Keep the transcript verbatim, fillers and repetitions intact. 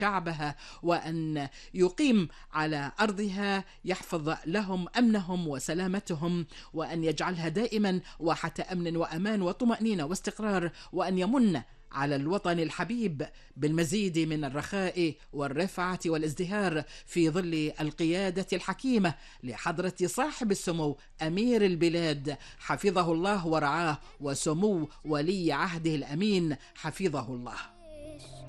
شعبها، وأن يقيم على أرضها، يحفظ لهم أمنهم وسلامتهم، وأن يجعلها دائما واحة أمن وأمان وطمأنينة واستقرار، وأن يمن على الوطن الحبيب بالمزيد من الرخاء والرفعة والازدهار في ظل القيادة الحكيمة لحضرة صاحب السمو أمير البلاد حفظه الله ورعاه، وسمو ولي عهده الأمين حفظه الله.